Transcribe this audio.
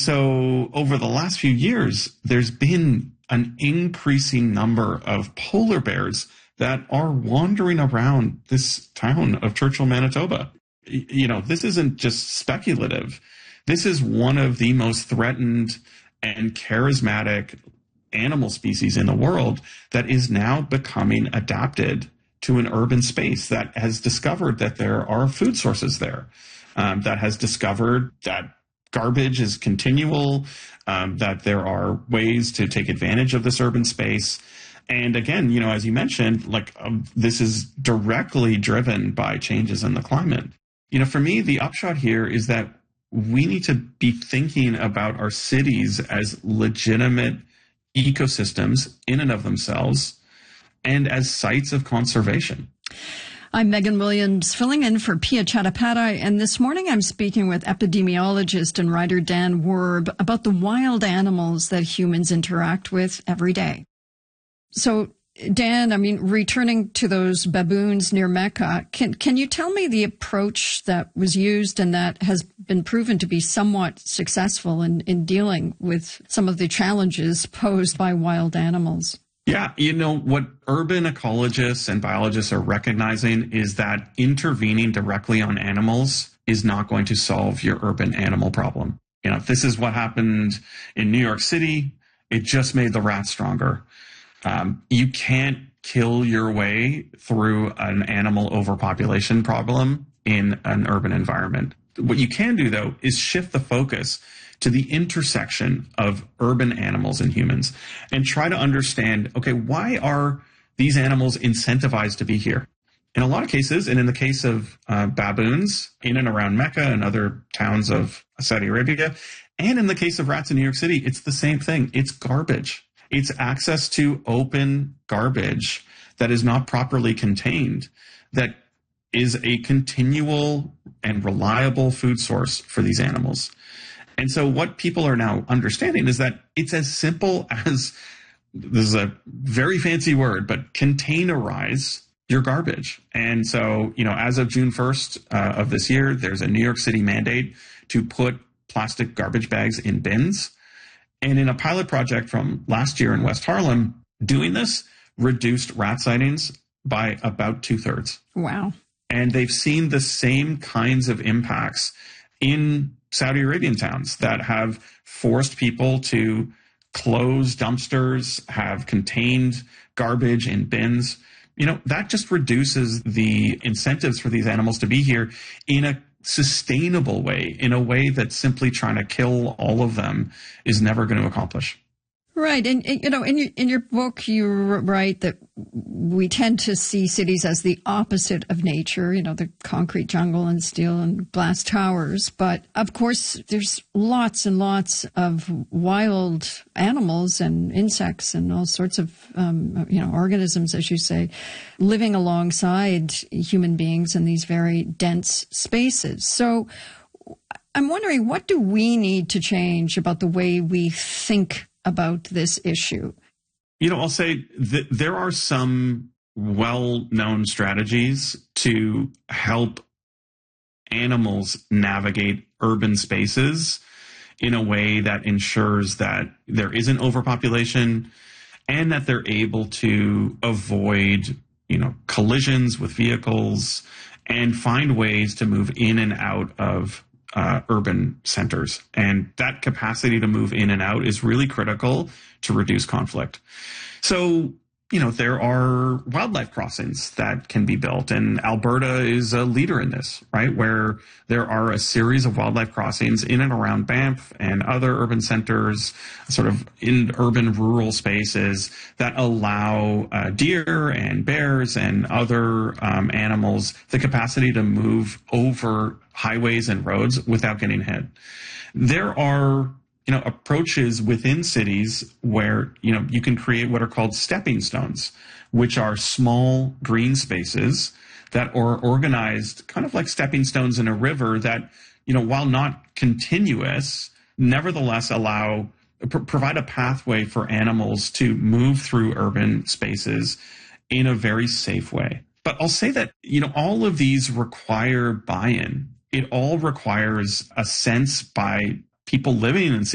so over the last few years, there's been an increasing number of polar bears that are wandering around this town of Churchill, Manitoba. This isn't just speculative. This is one of the most threatened and charismatic animal species in the world that is now becoming adapted to an urban space, that has discovered that there are food sources there, that has discovered that garbage is continual, that there are ways to take advantage of this urban space. And again, as you mentioned, this is directly driven by changes in the climate. For me, the upshot here is that we need to be thinking about our cities as legitimate ecosystems in and of themselves and as sites of conservation. I'm Megan Williams, filling in for Pia Chattopadhyay, and this morning I'm speaking with epidemiologist and writer Dan Werb about the wild animals that humans interact with every day. So, Dan, returning to those baboons near Mecca, can you tell me the approach that was used and that has been proven to be somewhat successful in dealing with some of the challenges posed by wild animals? Yeah, what urban ecologists and biologists are recognizing is that intervening directly on animals is not going to solve your urban animal problem. This is what happened in New York City. It just made the rats stronger. You can't kill your way through an animal overpopulation problem in an urban environment. What you can do, though, is shift the focus to the intersection of urban animals and humans and try to understand, okay, why are these animals incentivized to be here? In a lot of cases, and in the case of baboons in and around Mecca and other towns of Saudi Arabia, and in the case of rats in New York City, it's the same thing. It's garbage. It's access to open garbage that is not properly contained, that is a continual and reliable food source for these animals. And so what people are now understanding is that it's as simple as, this is a very fancy word, but containerize your garbage. And so, as of June 1st of this year, there's a New York City mandate to put plastic garbage bags in bins. And in a pilot project from last year in West Harlem, doing this reduced rat sightings by about 2/3. Wow. And they've seen the same kinds of impacts in Saudi Arabian towns that have forced people to close dumpsters, have contained garbage in bins. That just reduces the incentives for these animals to be here in a sustainable way, in a way that simply trying to kill all of them is never going to accomplish. Right. And, in your book, you write that we tend to see cities as the opposite of nature, the concrete jungle and steel and glass towers. But of course, there's lots and lots of wild animals and insects and all sorts of, organisms, as you say, living alongside human beings in these very dense spaces. So I'm wondering, what do we need to change about the way we think about this issue? I'll say that there are some well-known strategies to help animals navigate urban spaces in a way that ensures that there isn't overpopulation and that they're able to avoid, collisions with vehicles and find ways to move in and out of urban centers. And that capacity to move in and out is really critical to reduce conflict. So, there are wildlife crossings that can be built, and Alberta is a leader in this, right? Where there are a series of wildlife crossings in and around Banff and other urban centers, sort of in urban rural spaces that allow deer and bears and other animals the capacity to move over highways and roads without getting hit. There are approaches within cities where, you can create what are called stepping stones, which are small green spaces that are organized kind of like stepping stones in a river that, while not continuous, nevertheless provide a pathway for animals to move through urban spaces in a very safe way. But I'll say that, all of these require buy-in. It all requires a sense by people living in